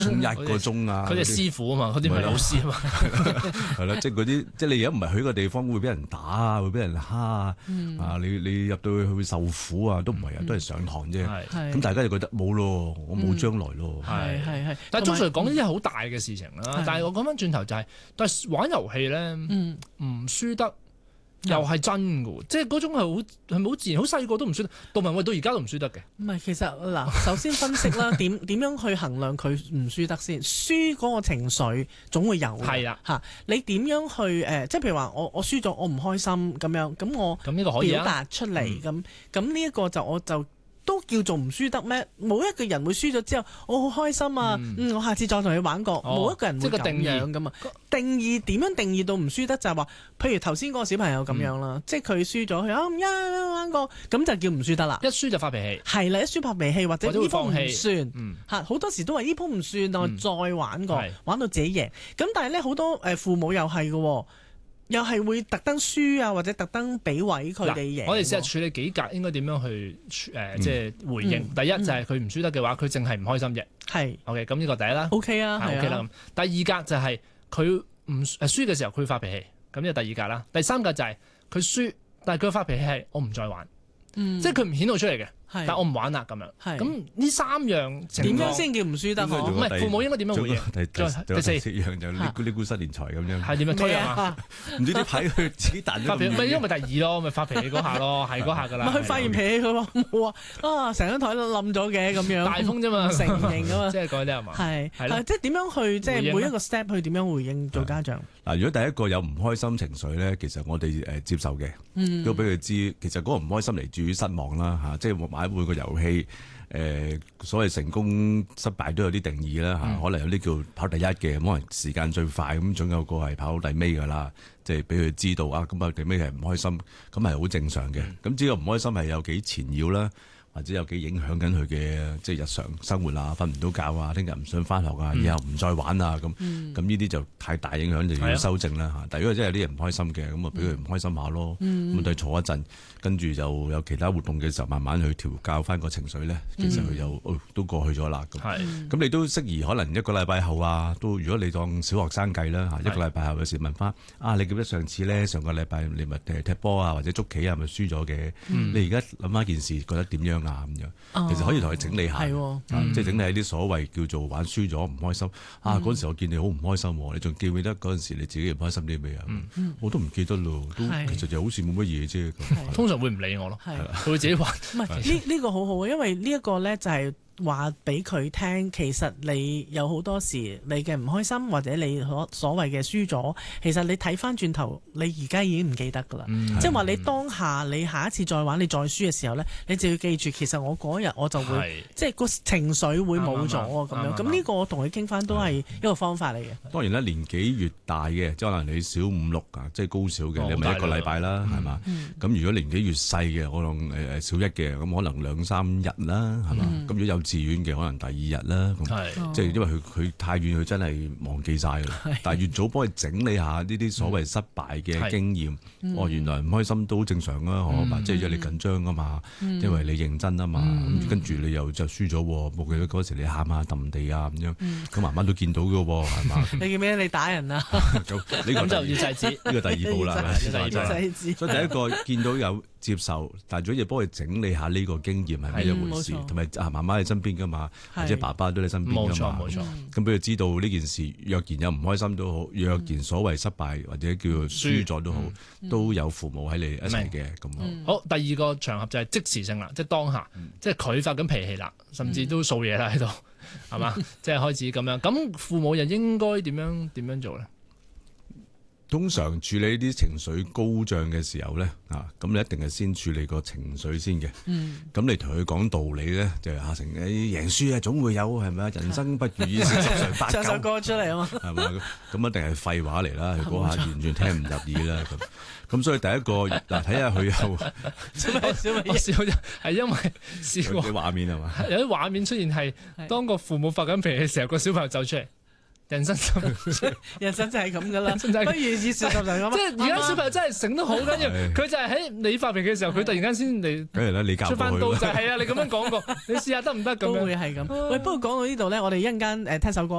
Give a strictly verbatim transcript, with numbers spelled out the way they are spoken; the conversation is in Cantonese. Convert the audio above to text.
重一個鐘啊！ 佢哋師傅啊嘛，嗰啲唔係老師啊嘛。 係啦，即係嗰啲，即係你而家唔係去個地方會俾人打啊，會俾人蝦啊， 嗯、 啊你你入到去會受苦啊，都唔係啊，都係上堂啫。咁、 嗯、 大家就覺得冇咯，我冇將來咯。 係係係，但係通常講呢啲係好大嘅事情啦。但係我講翻轉頭就係、是，但係玩遊戲咧，唔、嗯、輸得。又係真嘅，即係嗰種係好係咪好自然？好細個都唔輸得，杜文慧到而家都唔輸得嘅。 唔係，其實嗱，首先分析啦，點點樣去衡量佢唔輸得先？輸嗰個情緒總會有嘅。 係啦， 嚇你點樣去誒、呃？即係譬如話，我我輸咗，我唔開心咁樣，咁我咁呢個可以表達出嚟，咁咁呢一個就我就。都叫做唔輸得咩？冇一個人會輸咗之後，我好開心啊！嗯，嗯我下次再同你玩過，冇、哦、一個人會咁樣噶嘛。定義點樣定義到唔輸得就係、是、話，譬如頭先嗰個小朋友咁樣啦，嗯、即係佢輸咗，佢啊唔一玩過，咁就叫唔輸得啦。 一輸就發脾氣， 係啦，一輸發脾氣或者呢鋪唔算， 嗯， 嚇好多時都話呢鋪唔算，我再玩過，嗯、玩到自己贏。咁但係咧好多誒父母又係嘅。又係會特登輸啊，或者特登俾位佢哋贏。 我哋試下處理幾格，應該點樣去誒、呃嗯、即係回應？嗯、第一就係佢唔輸得嘅話，佢淨係唔開心啫。係。OK，咁呢個第一啦。OK 啊，係 OK 啦。咁第二格就係佢唔誒輸嘅時候，佢發脾氣。咁呢個第二格啦。第三格就係佢輸，但係佢發脾氣係我唔再玩。嗯、即係佢唔顯露出嚟嘅。但我唔玩啦咁樣，咁呢三樣點樣先叫唔輸得？唔係父母應該點樣回應？ 第四樣就呢呢股失年財咁樣， 係點樣推啊？ 唔知啲牌佢自己彈咗。 發脾氣咪因為咪第二咯，咪發脾氣嗰下咯，係嗰下噶啦。 咪佢發完脾氣佢話冇啊，啊成張台都冧咗嘅咁樣。 大風啫嘛， 承認啊嘛， 即係嗰啲係嘛？係係即係點樣去即係每一個 step 去點樣回應做家長？ 嗱，如果第一個有唔開心情緒咧，其實我哋誒接受嘅，都俾佢知，其實嗰個唔開心嚟自於失望啦嚇，即係買每個遊戲。誒、呃、所謂成功失敗都有啲定義啦嚇，嗯、可能有啲叫跑第一嘅，可能時間最快咁，總有個係跑第尾㗎啦，即係俾佢知道啊，咁啊第尾係唔開心，咁係好正常嘅。咁、嗯、只要唔開心係有幾纏繞啦，或者有幾影響緊佢嘅即係日常生活啊，瞓唔到覺啊，聽日唔想翻學啊，以後唔再玩啊咁，咁呢啲就太大影響就要修正啦嚇。嗯、但係如果真係有啲人唔開心嘅，咁啊俾佢唔開心下咯，咁對、嗯、坐一陣，跟住就有其他活動嘅時候，慢慢去調教翻個情緒咧，其實佢就、嗯哦、都過去咗啦。咁咁、嗯、你都適宜可能一個禮拜後啊，都如果你當小學生計啦嚇，一個禮拜後有時問翻啊，你記得上次咧上個禮拜你咪踢波啊或者捉棋啊咪輸咗嘅，嗯、你而家諗翻件事覺得點樣？啊咁樣，其實可以同佢整理下，即係整理一啲所謂叫做玩輸咗唔開心啊！嗰陣時我見你好唔開心，你仲記唔記得嗰陣時你自己唔開心啲咩啊？我都唔記得咯，都其實就好似冇乜嘢啫。 通常會唔理我咯，佢會自己玩。 唔係呢呢個好好，因為呢一個咧就係話俾佢聽，其實你有好多時你嘅唔開心或者你所所謂嘅輸咗，其實你睇翻轉頭，你而家已經唔記得噶啦。即係話你當下你下一次再玩你再輸嘅時候咧，你就要記住，其實我嗰日我就會即係個情緒會冇咗咁樣。咁呢個我同佢傾翻都係一個方法嚟嘅。 當然啦，年紀越大嘅，即係可能你小五六啊，即係高小嘅，你咪一個禮拜啦，係嘛？咁如果年紀越細嘅，可能誒誒小一嘅，咁可能兩三日啦，係嘛？咁如果有自願嘅可能第二日啦，咁即係因為佢佢太遠，佢真係忘記晒啦。但係越早幫佢整理下呢啲所謂失敗嘅經驗，哦，原來唔開心都好正常啊，嗬，即係因為你緊張啊嘛，因為你認真啊嘛，跟住你又就輸咗，冇記得嗰時你喊下揼地啊咁樣，咁媽媽都見到㗎喎，係嘛？ 你記唔記得你打人啊？ 咁就要制止， 呢個第二步啦， 要制止。 所以第一個見到有接受，但係仲要幫佢整理下呢個經驗係咩一回事，同埋啊媽媽喺身邊㗎嘛。或者爸爸都喺身邊㗎嘛，冇錯冇錯。咁俾佢知道呢件事，若然有唔開心都好，若然所謂失敗或者叫做輸咗都好，都有父母喺你一齊嘅咁。 好，第二個場合就係即時性啦，即係當下，即係佢發緊脾氣啦，甚至都掃嘢啦喺度，係嘛？即係開始咁樣。咁父母又應該點樣點樣做咧？ 通常處理啲情緒高漲嘅時候咧，啊，咁你一定係先處理個情緒先嘅。嗯。咁你同佢講道理咧，就下成誒贏輸啊，總會有係咪啊？人生不如意事十常八九。唱首歌出嚟啊嘛。係嘛？咁一定係廢話嚟啦，佢嗰下完全聽唔入耳啦。咁咁所以第一個嗱，睇下佢有。 小美小美笑啫，係因為試過。 啲畫面係嘛？ 有啲畫面出現係當個父母發緊脾氣嘅時候，個小朋友走出嚟。 人生人生就係咁噶啦，不如以事實嚟講。 即係而家小朋友真係醒得好緊要，佢就係喺你發明嘅時候，佢突然間先嚟。 梗係啦，你教出翻刀就係啊！你咁樣講過，你試下得唔得咁樣？ 都會係咁。喂，不過講到呢度咧，我哋一陣間誒聽首歌。